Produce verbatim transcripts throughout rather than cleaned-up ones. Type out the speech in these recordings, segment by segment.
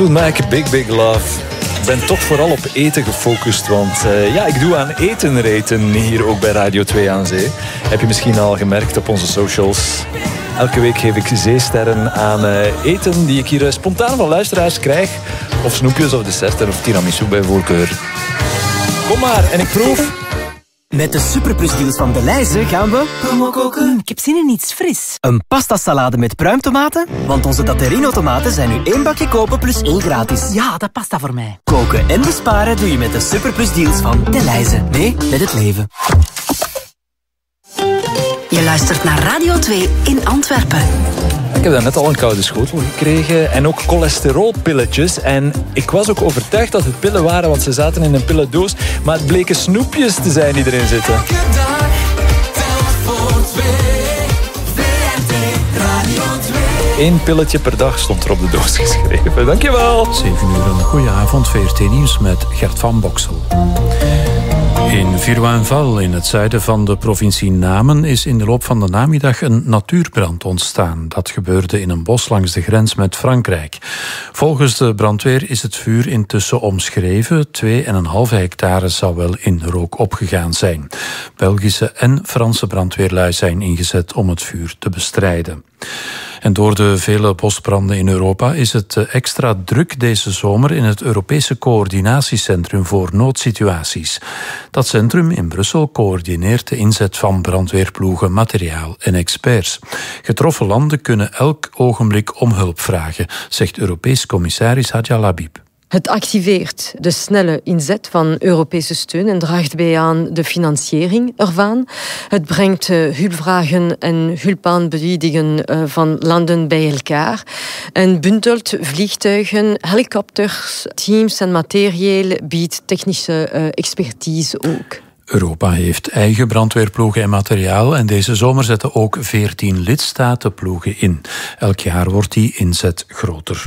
Fleetwood Mac, Big Big Love. Ik ben toch vooral op eten gefocust, want uh, ja, ik doe aan etenreten hier ook bij Radio twee aan Zee. Heb je misschien al gemerkt op onze socials. Elke week geef ik zeesterren aan uh, eten die ik hier uh, spontaan van luisteraars krijg. Of snoepjes of desserten of tiramisu bij voorkeur. Kom maar en ik proef. Met de superplusdeals van Delhaize gaan we promo koken. Mm, ik heb zin in iets fris. Een pastasalade met pruimtomaten? Want onze Datterino-tomaten zijn nu één bakje kopen plus één gratis. Ja, dat past dat voor mij. Koken en besparen doe je met de superplusdeals van Delhaize. Nee, met het leven. Je luistert naar Radio twee in Antwerpen. Ik heb daarnet al een koude schotel gekregen en ook cholesterolpilletjes. En ik was ook overtuigd dat het pillen waren, want ze zaten in een pillendoos. Maar het bleken snoepjes te zijn die erin zitten. Elke dag telt voor twee. V R T Radio twee. Eén pilletje per dag stond er op de doos geschreven. Dankjewel. zeven uur, een goeie avond. V R T Nieuws met Gert van Boksel. In Viruanval, in het zuiden van de provincie Namen, is in de loop van de namiddag een natuurbrand ontstaan. Dat gebeurde in een bos langs de grens met Frankrijk. Volgens de brandweer is het vuur intussen omschreven. Twee en een halve hectare zou wel in rook opgegaan zijn. Belgische en Franse brandweerlui zijn ingezet om het vuur te bestrijden. En door de vele bosbranden in Europa is het extra druk deze zomer in het Europese Coördinatiecentrum voor Noodsituaties. Dat centrum in Brussel coördineert de inzet van brandweerploegen, materiaal en experts. Getroffen landen kunnen elk ogenblik om hulp vragen, zegt Europees commissaris Hadja Labib. Het activeert de snelle inzet van Europese steun en draagt bij aan de financiering ervan. Het brengt uh, hulpvragen en hulpaanbiedingen uh, van landen bij elkaar en bundelt vliegtuigen, helikopters, teams en materieel, biedt technische uh, expertise ook. Europa heeft eigen brandweerploegen en materiaal en deze zomer zetten ook veertien lidstaten ploegen in. Elk jaar wordt die inzet groter.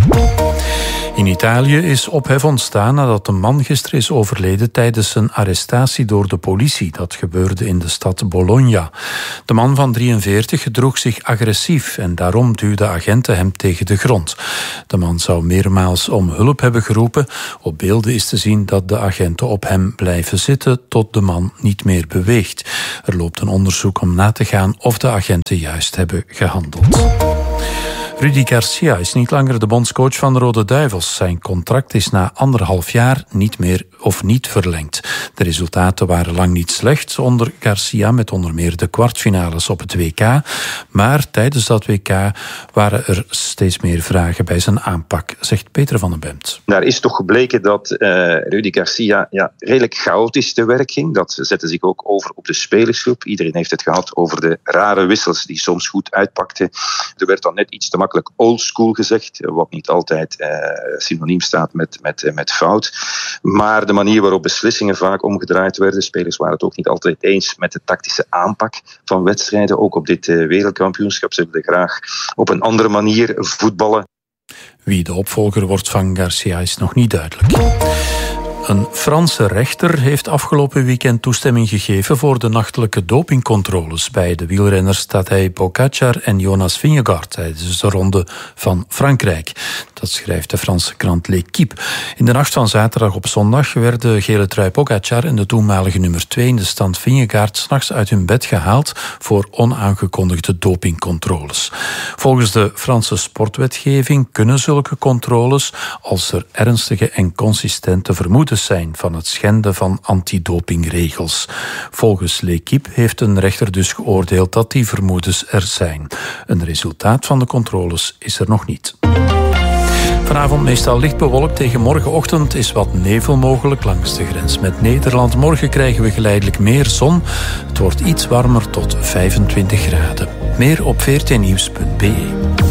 In Italië is ophef ontstaan nadat een man gisteren is overleden tijdens een arrestatie door de politie. Dat gebeurde in de stad Bologna. De man van drieënveertig gedroeg zich agressief en daarom duwden agenten hem tegen de grond. De man zou meermaals om hulp hebben geroepen. Op beelden is te zien dat de agenten op hem blijven zitten tot de man niet meer beweegt. Er loopt een onderzoek om na te gaan of de agenten juist hebben gehandeld. Rudy Garcia is niet langer de bondscoach van de Rode Duivels. Zijn contract is na anderhalf jaar niet meer of niet verlengd. De resultaten waren lang niet slecht onder Garcia, met onder meer de kwartfinales op het W K. Maar tijdens dat W K waren er steeds meer vragen bij zijn aanpak, zegt Peter van den Bemt. Daar is toch gebleken dat uh, Rudy Garcia ja, redelijk chaotisch te werk ging. Dat zette zich ook over op de spelersgroep. Iedereen heeft het gehad over de rare wissels die soms goed uitpakten. Er werd dan net iets te makkelijk oldschool gezegd, wat niet altijd uh, synoniem staat met, met, uh, met fout. Maar de manier waarop beslissingen vaak omgedraaid werden, spelers waren het ook niet altijd eens met de tactische aanpak van wedstrijden. Ook op dit uh, wereldkampioenschap. Ze wilden graag op een andere manier voetballen. Wie de opvolger wordt van Garcia is nog niet duidelijk. Een Franse rechter heeft afgelopen weekend toestemming gegeven voor de nachtelijke dopingcontroles bij de wielrenners Tadej Pogačar en Jonas Vingegaard tijdens de ronde van Frankrijk. Dat schrijft de Franse krant L'Équipe. In de nacht van zaterdag op zondag werden gele trui Pogačar en de toenmalige nummer twee in de stand Vingegaard 's nachts uit hun bed gehaald voor onaangekondigde dopingcontroles. Volgens de Franse sportwetgeving kunnen zulke controles, als er ernstige en consistente vermoedens zijn van het schenden van antidopingregels. Volgens L'Équipe heeft een rechter dus geoordeeld dat die vermoedens er zijn. Een resultaat van de controles is er nog niet. Vanavond meestal licht bewolkt. Tegen morgenochtend is wat nevel mogelijk langs de grens met Nederland. Morgen krijgen we geleidelijk meer zon. Het wordt iets warmer tot vijfentwintig graden. Meer op v r t nieuws punt b e.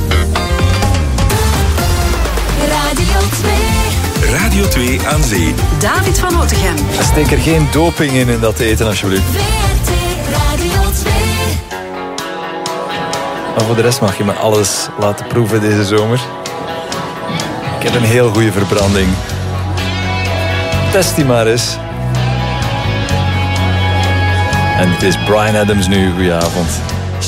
Radio twee. Radio twee aan Zee. David van Otegem. Steek er geen doping in in dat eten, alsjeblieft. V R T Radio twee. Maar voor de rest mag je me alles laten proeven deze zomer. Ik heb een heel goede verbranding. Test die maar eens. En het is Bryan Adams nu. Goedenavond.